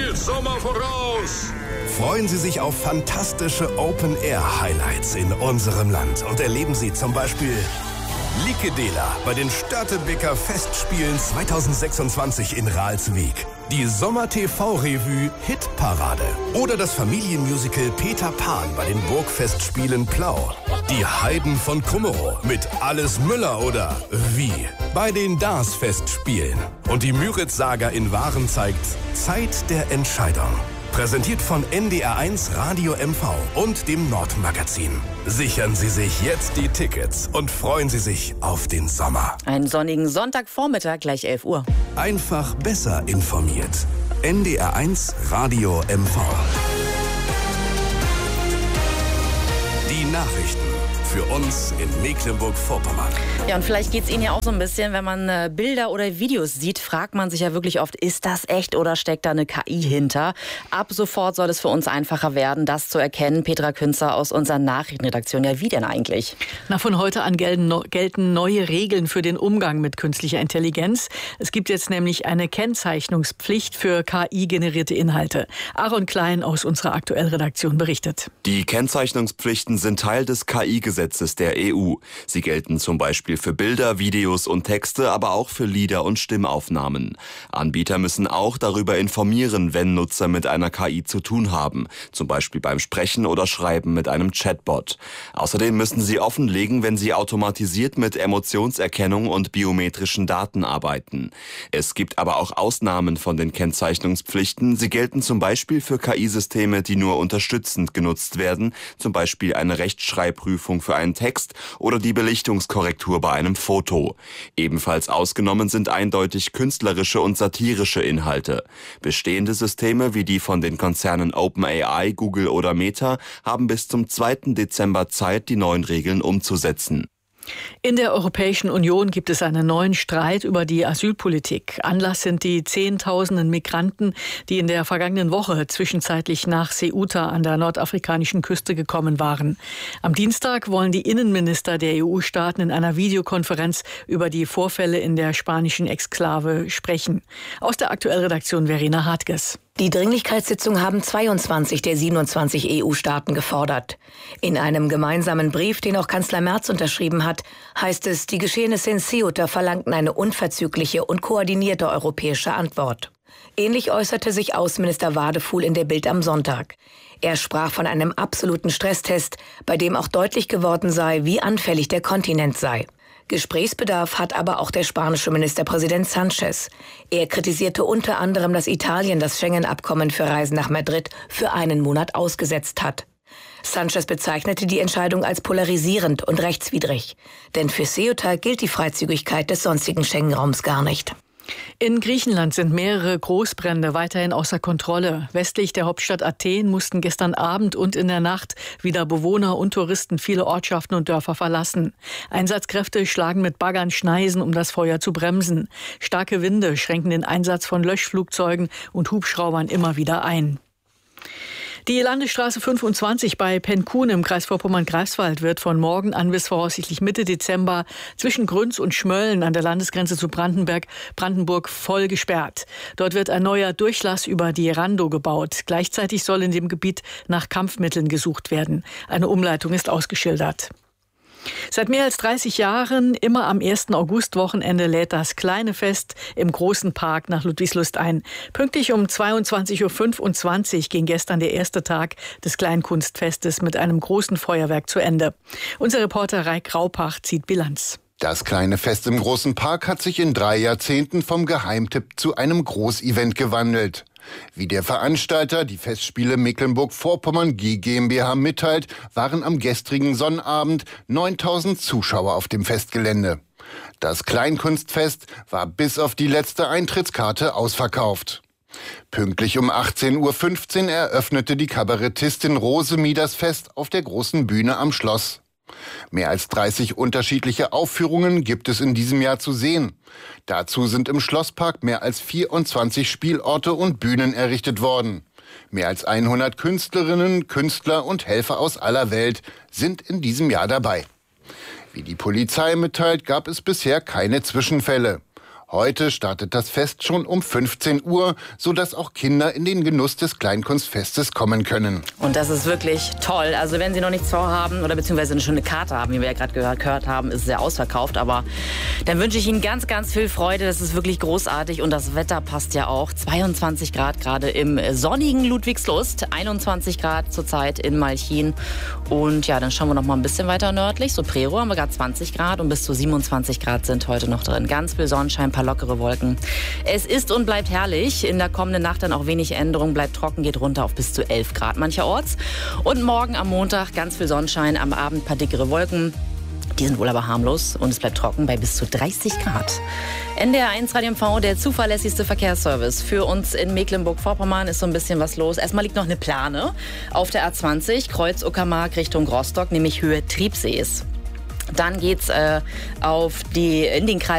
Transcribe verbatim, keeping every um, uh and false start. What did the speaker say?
viel Sommer voraus. Freuen Sie sich auf fantastische Open-Air-Highlights in unserem Land und erleben Sie zum Beispiel Likedela bei den Störtebeker Festspielen zweitausendsechsundzwanzig in Ralswiek, die Sommer-T V-Revue Hitparade oder das Familienmusical Peter Pan bei den Burgfestspielen Plau, die Heiden von Kummerow mit Alles Müller oder Wie bei den Dars-Festspielen und die Müritz-Saga in Waren zeigt Zeit der Entscheidung. Präsentiert von N D R eins Radio M V und dem Nordmagazin. Sichern Sie sich jetzt die Tickets und freuen Sie sich auf den Sommer. Einen sonnigen Sonntagvormittag, gleich elf Uhr. Einfach besser informiert. N D R eins Radio M V. Die Nachrichten für uns in Mecklenburg-Vorpommern. Ja, und vielleicht geht es Ihnen ja auch so ein bisschen, wenn man äh, Bilder oder Videos sieht, fragt man sich ja wirklich oft, ist das echt oder steckt da eine K I hinter? Ab sofort soll es für uns einfacher werden, das zu erkennen. Petra Künzer aus unserer Nachrichtenredaktion. Ja, wie denn eigentlich? Na, von heute an gelten, no, gelten neue Regeln für den Umgang mit künstlicher Intelligenz. Es gibt jetzt nämlich eine Kennzeichnungspflicht für K I-generierte Inhalte. Aaron Klein aus unserer Aktuellredaktion berichtet. Die Kennzeichnungspflichten sind Teil des K I-Gesetzes der E U. Sie gelten zum Beispiel für Bilder, Videos und Texte, aber auch für Lieder und Stimmaufnahmen. Anbieter müssen auch darüber informieren, wenn Nutzer mit einer K I zu tun haben, zum Beispiel beim Sprechen oder Schreiben mit einem Chatbot. Außerdem müssen sie offenlegen, wenn sie automatisiert mit Emotionserkennung und biometrischen Daten arbeiten. Es gibt aber auch Ausnahmen von den Kennzeichnungspflichten. Sie gelten zum Beispiel für K I-Systeme, die nur unterstützend genutzt werden, zum Beispiel eine Rechtschreibprüfung für einen Text oder die Belichtungskorrektur bei einem Foto. Ebenfalls ausgenommen sind eindeutig künstlerische und satirische Inhalte. Bestehende Systeme wie die von den Konzernen OpenAI, Google oder Meta haben bis zum zweiten Dezember Zeit, die neuen Regeln umzusetzen. In der Europäischen Union gibt es einen neuen Streit über die Asylpolitik. Anlass sind die Zehntausenden Migranten, die in der vergangenen Woche zwischenzeitlich nach Ceuta an der nordafrikanischen Küste gekommen waren. Am Dienstag wollen die Innenminister der E U-Staaten in einer Videokonferenz über die Vorfälle in der spanischen Exklave sprechen. Aus der Aktuellredaktion Verena Hartges. Die Dringlichkeitssitzung haben zweiundzwanzig der siebenundzwanzig E U-Staaten gefordert. In einem gemeinsamen Brief, den auch Kanzler Merz unterschrieben hat, heißt es, die Geschehnisse in Ceuta verlangten eine unverzügliche und koordinierte europäische Antwort. Ähnlich äußerte sich Außenminister Wadefuhl in der Bild am Sonntag. Er sprach von einem absoluten Stresstest, bei dem auch deutlich geworden sei, wie anfällig der Kontinent sei. Gesprächsbedarf hat aber auch der spanische Ministerpräsident Sánchez. Er kritisierte unter anderem, dass Italien das Schengen-Abkommen für Reisen nach Madrid für einen Monat ausgesetzt hat. Sánchez bezeichnete die Entscheidung als polarisierend und rechtswidrig. Denn für Ceuta gilt die Freizügigkeit des sonstigen Schengen-Raums gar nicht. In Griechenland sind mehrere Großbrände weiterhin außer Kontrolle. Westlich der Hauptstadt Athen mussten gestern Abend und in der Nacht wieder Bewohner und Touristen viele Ortschaften und Dörfer verlassen. Einsatzkräfte schlagen mit Baggern Schneisen, um das Feuer zu bremsen. Starke Winde schränken den Einsatz von Löschflugzeugen und Hubschraubern immer wieder ein. Die Landesstraße fünfundzwanzig bei Penkun im Kreis Vorpommern-Greifswald wird von morgen an bis voraussichtlich Mitte Dezember zwischen Grünz und Schmölln an der Landesgrenze zu Brandenburg, Brandenburg voll gesperrt. Dort wird ein neuer Durchlass über die Rando gebaut. Gleichzeitig soll in dem Gebiet nach Kampfmitteln gesucht werden. Eine Umleitung ist ausgeschildert. Seit mehr als dreißig Jahren, immer am ersten Augustwochenende, lädt das kleine Fest im Großen Park nach Ludwigslust ein. Pünktlich um zweiundzwanzig Uhr fünfundzwanzig ging gestern der erste Tag des Kleinkunstfestes mit einem großen Feuerwerk zu Ende. Unser Reporter Raik Raupach zieht Bilanz. Das kleine Fest im Großen Park hat sich in drei Jahrzehnten vom Geheimtipp zu einem Großevent gewandelt. Wie der Veranstalter, die Festspiele Mecklenburg-Vorpommern G GmbH, mitteilt, waren am gestrigen Sonnabend neuntausend Zuschauer auf dem Festgelände. Das Kleinkunstfest war bis auf die letzte Eintrittskarte ausverkauft. Pünktlich um achtzehn Uhr fünfzehn eröffnete die Kabarettistin Rose Mie das Fest auf der großen Bühne am Schloss. Mehr als dreißig unterschiedliche Aufführungen gibt es in diesem Jahr zu sehen. Dazu sind im Schlosspark mehr als vierundzwanzig Spielorte und Bühnen errichtet worden. Mehr als hundert Künstlerinnen, Künstler und Helfer aus aller Welt sind in diesem Jahr dabei. Wie die Polizei mitteilt, gab es bisher keine Zwischenfälle. Heute startet das Fest schon um fünfzehn Uhr, sodass auch Kinder in den Genuss des Kleinkunstfestes kommen können. Und das ist wirklich toll. Also wenn Sie noch nichts vorhaben oder beziehungsweise eine schöne Karte haben, wie wir ja gerade gehört, gehört haben, ist es ja ausverkauft. Aber dann wünsche ich Ihnen ganz, ganz viel Freude. Das ist wirklich großartig und das Wetter passt ja auch. zweiundzwanzig Grad gerade im sonnigen Ludwigslust, einundzwanzig Grad zurzeit in Malchin. Und ja, dann schauen wir noch mal ein bisschen weiter nördlich. So Prerow haben wir gerade zwanzig Grad und bis zu siebenundzwanzig Grad sind heute noch drin. Ganz viel Sonnenschein, paar lockere Wolken. Es ist und bleibt herrlich. In der kommenden Nacht dann auch wenig Änderung. Bleibt trocken, geht runter auf bis zu elf Grad mancherorts. Und morgen am Montag ganz viel Sonnenschein, am Abend paar dickere Wolken. Die sind wohl aber harmlos und es bleibt trocken bei bis zu dreißig Grad. N D R eins Radio M V, der zuverlässigste Verkehrsservice. Für uns in Mecklenburg-Vorpommern ist so ein bisschen was los. Erstmal liegt noch eine Plane auf der A zwanzig, Kreuz Uckermark Richtung Rostock, nämlich Höhe Triebsees. Dann geht's äh, auf die, in den Kreis